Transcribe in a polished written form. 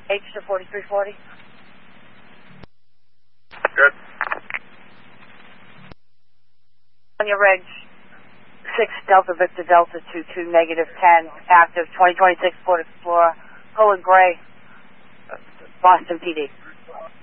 H to 4340. Good. On your reg, 6 Delta Victor Delta 22 negative 10, active 2026 Ford Explorer, Colin Gray, Boston PD.